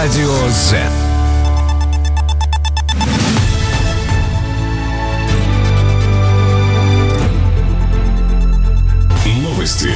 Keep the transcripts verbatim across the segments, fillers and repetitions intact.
Радио Z. Новости.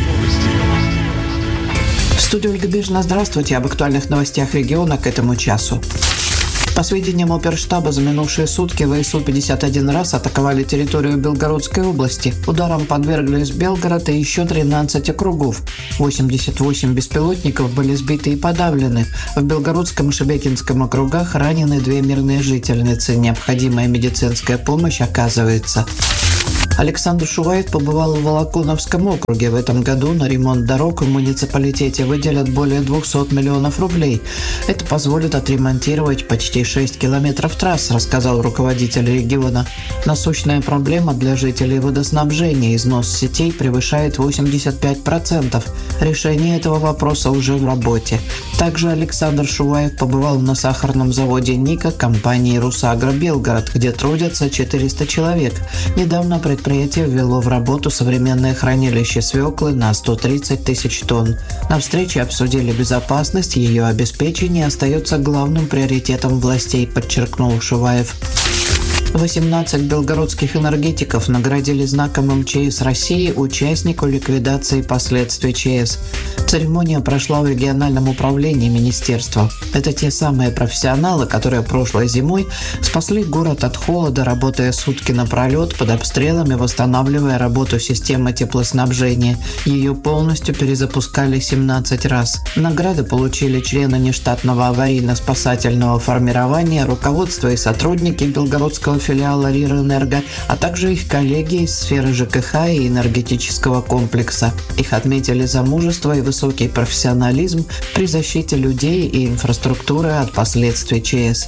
В студии Ольга Бежина. Здравствуйте. Об актуальных новостях региона к этому часу. По сведениям оперштаба, за минувшие сутки ВСУ пятьдесят один раз атаковали территорию Белгородской области. Ударам подверглись Белгород и еще тринадцать округов. восемьдесят восемь беспилотников были сбиты и подавлены. В Белгородском и Шебекинском округах ранены две мирные жительницы. Необходимая медицинская помощь оказывается. Александр Шуваев побывал в Волоконовском округе. В этом году на ремонт дорог в муниципалитете выделят более двухсот миллионов рублей. Это позволит отремонтировать почти шесть километров трасс, рассказал руководитель региона. Насущная проблема для жителей водоснабжения. Износ сетей превышает восемьдесят пять процентов. Решение этого вопроса уже в работе. Также Александр Шуваев побывал на сахарном заводе «Ника» компании «Русагро Белгород», где трудятся четыреста человек. Недавно предприятие Предприятие ввело в работу современное хранилище свеклы на сто тридцать тысяч тонн. На встрече обсудили безопасность, ее обеспечение остается главным приоритетом властей, подчеркнул Шуваев. восемнадцать белгородских энергетиков наградили знаком МЧС России участнику ликвидации последствий ЧС. Церемония прошла в региональном управлении министерства. Это те самые профессионалы, которые прошлой зимой спасли город от холода, работая сутки напролет под обстрелами, восстанавливая работу системы теплоснабжения. Ее полностью перезапускали семнадцать раз. Награды получили члены нештатного аварийно-спасательного формирования, руководство и сотрудники Белгородского филиала РИР-Энерго, а также их коллеги из сферы ЖКХ и энергетического комплекса. Их отметили за мужество и высокий профессионализм при защите людей и инфраструктуры от последствий ЧС.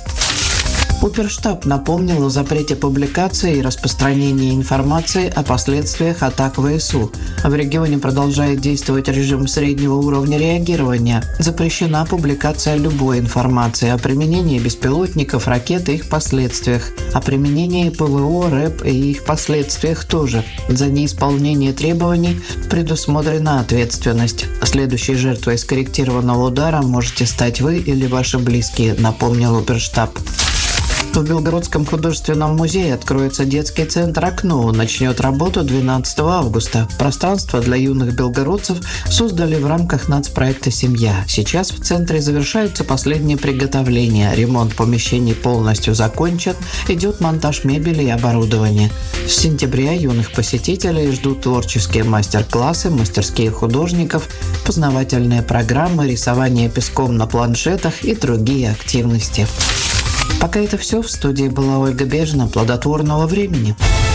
Оперштаб напомнил о запрете публикации и распространения информации о последствиях атак ВСУ. В регионе продолжает действовать режим среднего уровня реагирования. Запрещена публикация любой информации о применении беспилотников, ракет и их последствиях, о применении ПВО, РЭП и их последствиях тоже. За неисполнение требований предусмотрена ответственность. Следующей жертвой скорректированного удара можете стать вы или ваши близкие, напомнил оперштаб. В Белгородском художественном музее откроется детский центр «Окно». Он начнет работу двенадцатого августа. Пространство для юных белгородцев создали в рамках нацпроекта «Семья». Сейчас в центре завершаются последние приготовления. Ремонт помещений полностью закончен. Идет монтаж мебели и оборудования. С сентября юных посетителей ждут творческие мастер-классы, мастерские художников, познавательные программы, рисование песком на планшетах и другие активности. Пока это все. В студии была Ольга Бежина. Плодотворного времени.